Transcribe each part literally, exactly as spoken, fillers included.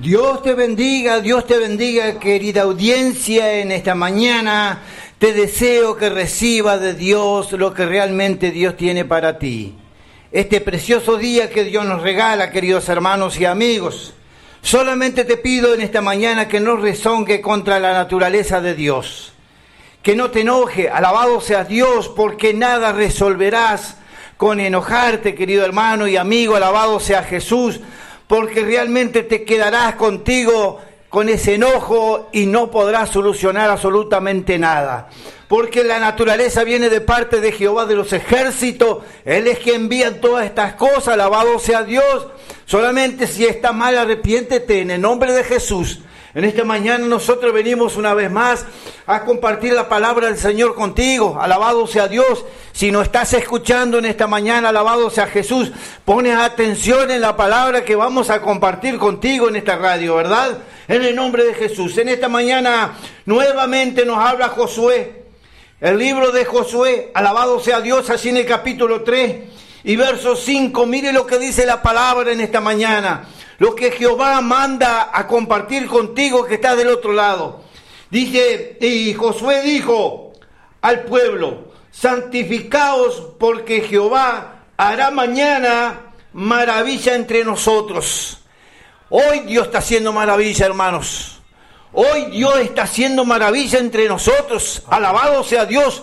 Dios te bendiga, Dios te bendiga, querida audiencia, en esta mañana. Te deseo que recibas de Dios lo que realmente Dios tiene para ti. Este precioso día que Dios nos regala, queridos hermanos y amigos. Solamente te pido en esta mañana que no rezongue contra la naturaleza de Dios. Que no te enoje, alabado sea Dios, porque nada resolverás con enojarte, querido hermano y amigo, alabado sea Jesús, porque realmente te quedarás contigo con ese enojo y no podrás solucionar absolutamente nada. Porque la naturaleza viene de parte de Jehová de los ejércitos. Él es quien envía todas estas cosas, alabado sea Dios. Solamente si estás mal, arrepiéntete en el nombre de Jesús. En esta mañana nosotros venimos una vez más a compartir la palabra del Señor contigo. Alabado sea Dios. Si no estás escuchando en esta mañana, alabado sea Jesús, pones atención en la palabra que vamos a compartir contigo en esta radio, ¿verdad? En el nombre de Jesús. En esta mañana nuevamente nos habla Josué. El libro de Josué, alabado sea Dios, así en el capítulo tres y verso cinco. Mire lo que dice la palabra en esta mañana. Lo que Jehová manda a compartir contigo que está del otro lado. Dice, y Josué dijo al pueblo, santificaos porque Jehová hará mañana maravilla entre nosotros. Hoy Dios está haciendo maravilla, hermanos. Hoy Dios está haciendo maravilla entre nosotros. Alabado sea Dios.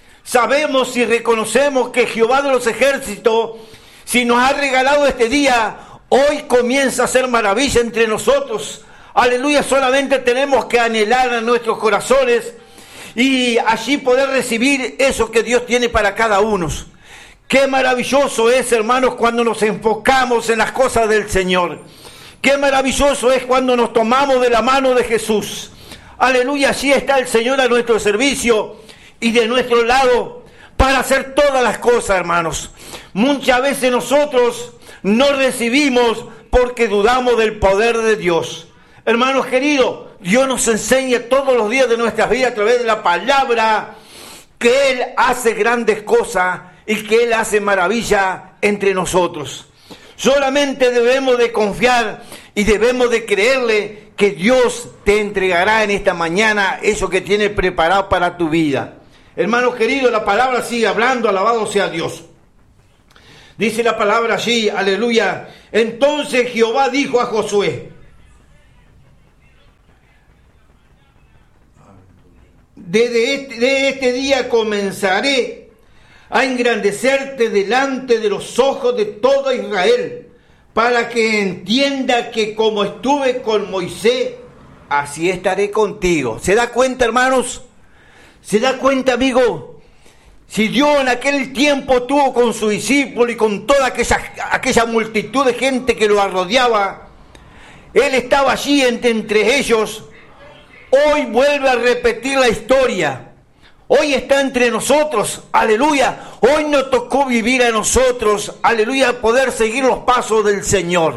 Sabemos y reconocemos que Jehová de los ejércitos, si nos ha regalado este día, hoy comienza a hacer maravilla entre nosotros. Aleluya, solamente tenemos que anhelar en nuestros corazones y allí poder recibir eso que Dios tiene para cada uno. Qué maravilloso es, hermanos, cuando nos enfocamos en las cosas del Señor. Qué maravilloso es cuando nos tomamos de la mano de Jesús. Aleluya, allí está el Señor a nuestro servicio y de nuestro lado para hacer todas las cosas, hermanos. Muchas veces nosotros no recibimos porque dudamos del poder de Dios. Hermanos queridos, Dios nos enseña todos los días de nuestras vidas a través de la palabra que Él hace grandes cosas y que Él hace maravilla entre nosotros. Solamente debemos de confiar y debemos de creerle que Dios te entregará en esta mañana eso que tiene preparado para tu vida. Hermanos queridos, la palabra sigue hablando, alabado sea Dios. Dice la palabra allí, aleluya. Entonces Jehová dijo a Josué, desde este, de este día comenzaré a engrandecerte delante de los ojos de todo Israel, para que entienda que como estuve con Moisés, así estaré contigo. ¿Se da cuenta, hermanos? ¿Se da cuenta, amigo? Si Dios en aquel tiempo tuvo con su discípulo y con toda aquella, aquella multitud de gente que lo rodeaba, Él estaba allí entre, entre ellos. Hoy vuelve a repetir la historia. Hoy está entre nosotros, aleluya. Hoy nos tocó vivir a nosotros, aleluya, poder seguir los pasos del Señor.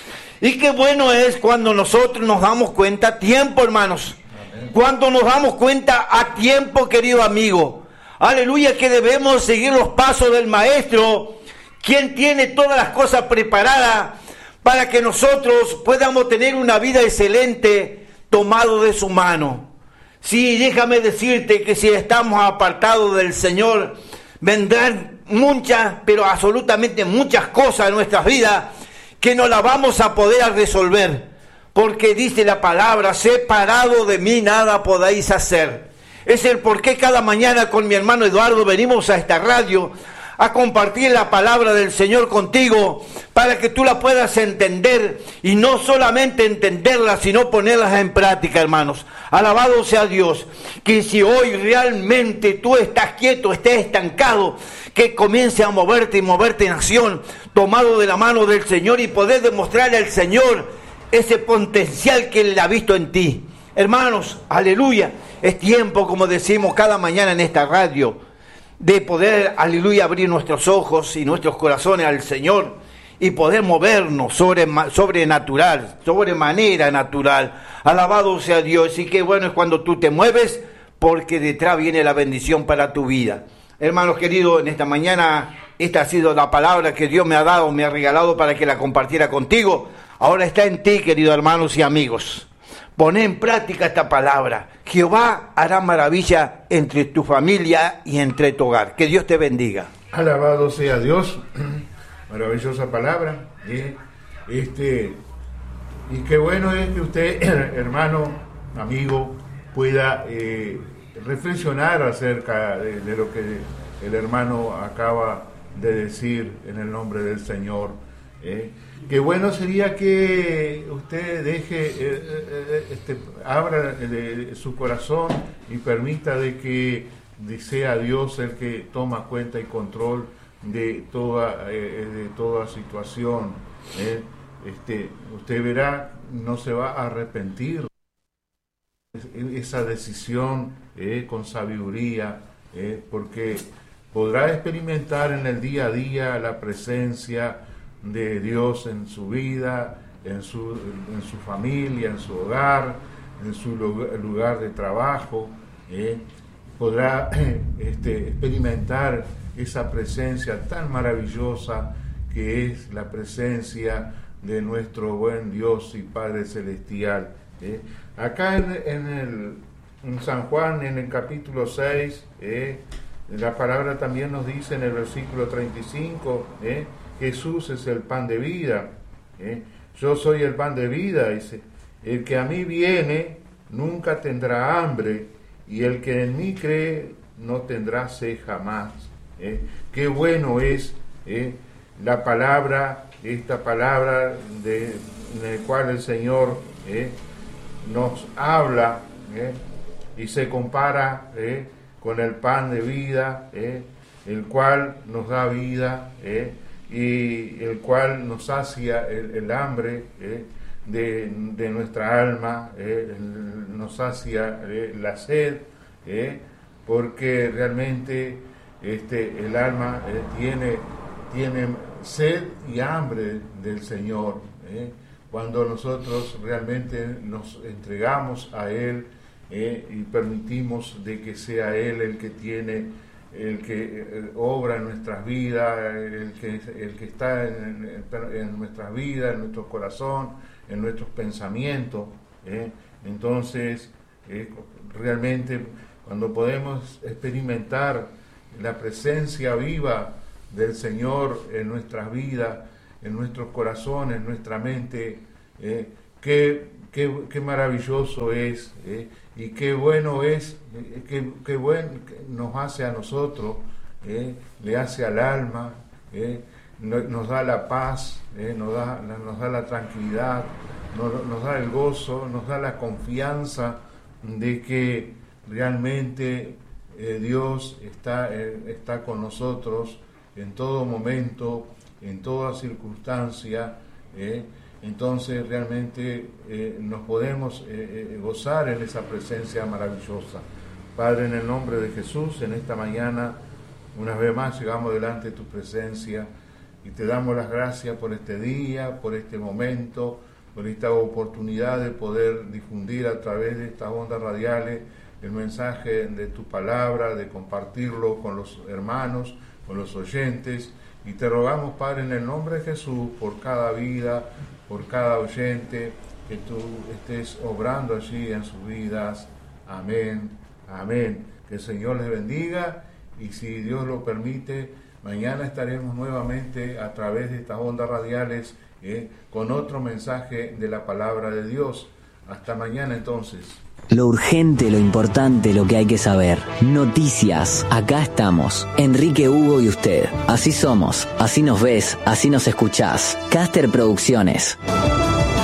Y qué bueno es cuando nosotros nos damos cuenta a tiempo, hermanos. Amén. Cuando nos damos cuenta a tiempo, querido amigo. Aleluya, que debemos seguir los pasos del Maestro, quien tiene todas las cosas preparadas para que nosotros podamos tener una vida excelente tomado de su mano. Sí, déjame decirte que si estamos apartados del Señor, vendrán muchas, pero absolutamente muchas cosas en nuestras vidas que no las vamos a poder resolver. Porque dice la palabra, separado de mí nada podéis hacer. Es el por qué cada mañana con mi hermano Eduardo venimos a esta radio a compartir la palabra del Señor contigo, para que tú la puedas entender, y no solamente entenderla, sino ponerlas en práctica, hermanos. Alabado sea Dios, que si hoy realmente tú estás quieto, estés estancado, que comience a moverte y moverte en acción, tomado de la mano del Señor, y poder demostrarle al Señor ese potencial que Él ha visto en ti. Hermanos, aleluya, es tiempo, como decimos cada mañana en esta radio, de poder, aleluya, abrir nuestros ojos y nuestros corazones al Señor y poder movernos sobre, sobrenatural, sobremanera natural. Alabado sea Dios. Y qué bueno es cuando tú te mueves, porque detrás viene la bendición para tu vida. Hermanos queridos, en esta mañana esta ha sido la palabra que Dios me ha dado, me ha regalado para que la compartiera contigo. Ahora está en ti, queridos hermanos y amigos. Poné en práctica esta palabra. Jehová hará maravilla entre tu familia y entre tu hogar. Que Dios te bendiga. Alabado sea Dios. Maravillosa palabra. ¿eh? Este, y qué bueno es que usted, hermano, amigo, pueda eh, reflexionar acerca de, de lo que el hermano acaba de decir en el nombre del Señor. ¿eh? Qué bueno sería que usted deje, eh, eh, este, abra eh, su corazón y permita de que sea Dios el que toma cuenta y control de toda, eh, de toda situación. ¿eh? Este, usted verá, no se va a arrepentir esa decisión eh, con sabiduría, eh, porque podrá experimentar en el día a día la presencia de Dios en su vida, en su, en su familia, en su hogar, en su lugar de trabajo. Eh, podrá este, experimentar esa presencia tan maravillosa que es la presencia de nuestro buen Dios y Padre Celestial. Eh. Acá en, en, el, en San Juan, en el capítulo seis, eh, la palabra también nos dice en el versículo treinta y cinco, eh, Jesús es el pan de vida. Eh. Yo soy el pan de vida, dice. El que a mí viene nunca tendrá hambre, y el que en mí cree no tendrá sed jamás. Eh. Qué bueno es eh, la palabra, esta palabra de, en la cual el Señor eh, nos habla eh, y se compara eh, con el pan de vida, eh, el cual nos da vida eh, y el cual nos sacia el, el hambre eh, de, de nuestra alma, eh, el, nos sacia eh, la sed, eh, porque realmente este, el alma eh, tiene, tiene sed y hambre del Señor. Eh, cuando nosotros realmente nos entregamos a Él eh, y permitimos de que sea Él el que tiene, el que eh, obra en nuestras vidas, el que, el que está en, en, en nuestras vidas, en nuestro corazón, en nuestros pensamientos, eh, entonces eh, realmente cuando podemos experimentar la presencia viva del Señor en nuestras vidas, en nuestros corazones, en nuestra mente, eh, qué, qué, qué maravilloso es, eh, y qué bueno es, eh, qué, qué bueno nos hace a nosotros, eh, le hace al alma, eh, no, nos da la paz, eh, nos, da, nos da la tranquilidad, nos, nos da el gozo, nos da la confianza de que realmente eh, Dios está, eh, está con nosotros en todo momento, en toda circunstancia. eh, entonces realmente eh, nos podemos eh, eh, gozar en esa presencia maravillosa. Padre, en el nombre de Jesús, en esta mañana, una vez más llegamos delante de tu presencia y te damos las gracias por este día, por este momento, por esta oportunidad de poder difundir a través de estas ondas radiales el mensaje de tu palabra, de compartirlo con los hermanos, con los oyentes. Y te rogamos, Padre, en el nombre de Jesús, por cada vida, por cada oyente, que tú estés obrando allí en sus vidas. Amén, amén. Que el Señor les bendiga, y si Dios lo permite, mañana estaremos nuevamente a través de estas ondas radiales eh, con otro mensaje de la palabra de Dios. Hasta mañana entonces. Lo urgente, lo importante, lo que hay que saber. Noticias. Acá estamos. Enrique, Hugo y usted. Así somos. Así nos ves. Así nos escuchás. Caster Producciones.